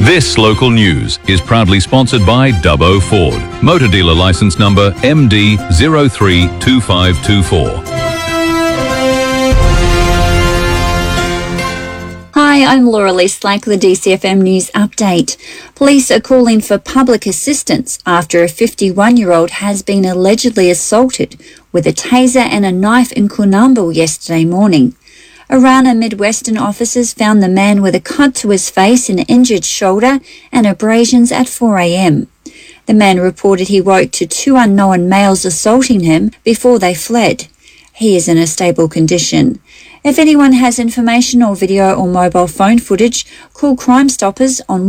This local news is proudly sponsored by Dubbo Ford. Motor dealer license number MD032524. Hi, I'm Laura Lee Slack with the DCFM News Update. Police are calling for public assistance after a 51-year-old has been allegedly assaulted with a taser and a knife in Coonamble yesterday morning. Arana Midwestern officers found the man with a cut to his face, an injured shoulder and abrasions at 4 a.m. The man reported he woke to two unknown males assaulting him before they fled. He is in a stable condition. If anyone has information or video or mobile phone footage, call Crime Stoppers on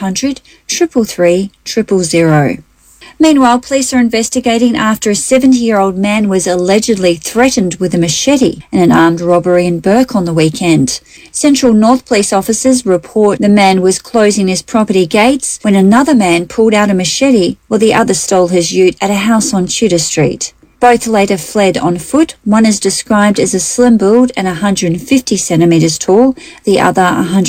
1-800-333 000. Meanwhile, police are investigating after a 70-year-old man was allegedly threatened with a machete in an armed robbery in Burke on the weekend. Central North Police officers report the man was closing his property gates when another man pulled out a machete while the other stole his ute at a house on Tudor Street. Both later fled on foot. One is described as a slim build and 150 centimetres tall, the other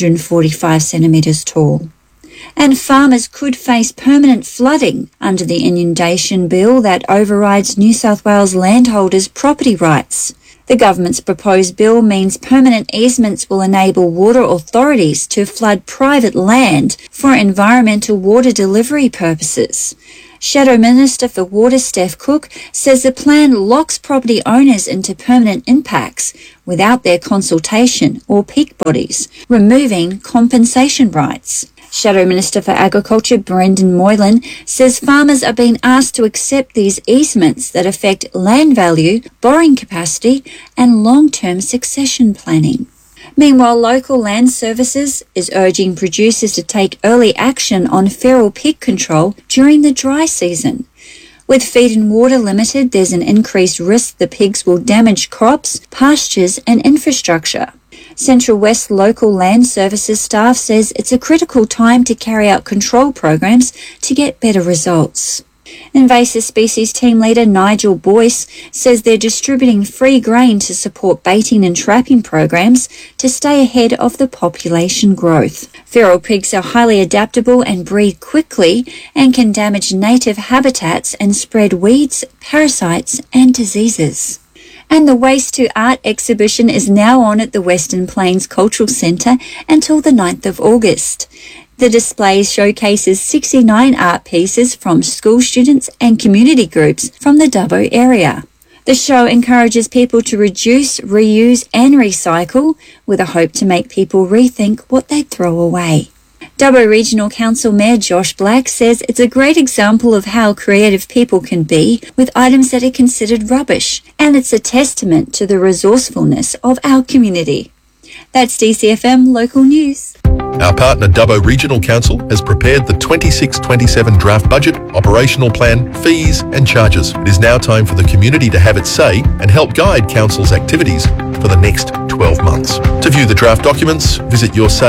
145 centimetres tall. And farmers could face permanent flooding under the inundation bill that overrides New South Wales landholders' property rights. The government's proposed bill means permanent easements will enable water authorities to flood private land for environmental water delivery purposes. Shadow Minister for Water Steph Cook says the plan locks property owners into permanent impacts without their consultation or peak bodies, removing compensation rights. Shadow Minister for Agriculture Brendan Moylan says farmers are being asked to accept these easements that affect land value, borrowing capacity and long-term succession planning. Meanwhile, local land services is urging producers to take early action on feral pig control during the dry season. With feed and water limited, there's an increased risk the pigs will damage crops, pastures and infrastructure. Central West Local Land Services staff says it's a critical time to carry out control programs to get better results. Invasive Species Team Leader Nigel Boyce says they're distributing free grain to support baiting and trapping programs to stay ahead of the population growth. Feral pigs are highly adaptable and breed quickly and can damage native habitats and spread weeds, parasites and diseases. And the Waste to Art exhibition is now on at the Western Plains Cultural Centre until the 9th of August. The display showcases 69 art pieces from school students and community groups from the Dubbo area. The show encourages people to reduce, reuse and recycle with a hope to make people rethink what they throw away. Dubbo Regional Council Mayor Josh Black says it's a great example of how creative people can be with items that are considered rubbish, and it's a testament to the resourcefulness of our community. That's DCFM Local News. Our partner Dubbo Regional Council has prepared the 26-27 draft budget, operational plan, fees and charges. It is now time for the community to have its say and help guide Council's activities for the next 12 months. To view the draft documents, visit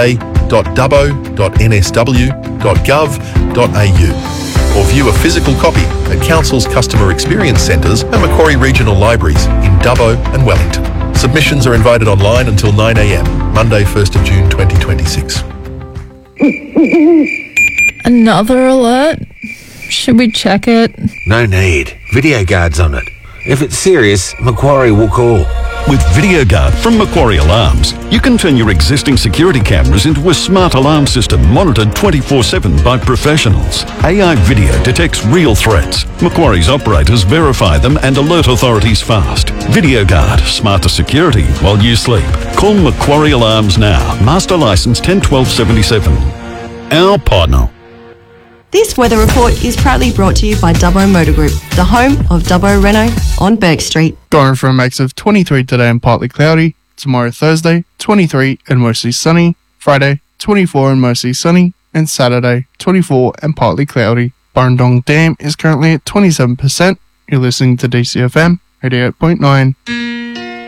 yoursay.dubbo.nsw.gov.au or view a physical copy at Council's Customer Experience Centres and Macquarie Regional Libraries in Dubbo and Wellington. Submissions are invited online until 9 a.m, Monday 1st of June 2026. Another alert? Should we check it? No need. Video Guard's on it. If it's serious, Macquarie will call. With Video Guard from Macquarie Alarms, you can turn your existing security cameras into a smart alarm system monitored 24/7 by professionals. AI video detects real threats. Macquarie's operators verify them and alert authorities fast. Video Guard, smarter security while you sleep. Call Macquarie Alarms now. Master license 101277. Our partner. This weather report is proudly brought to you by Dubbo Motor Group, the home of Dubbo Renault on Burke Street. Going for a max of 23 today and partly cloudy. Tomorrow Thursday, 23 and mostly sunny. Friday, 24 and mostly sunny. And Saturday, 24 and partly cloudy. Burrendong Dam is currently at 27%. You're listening to DCFM 88.9.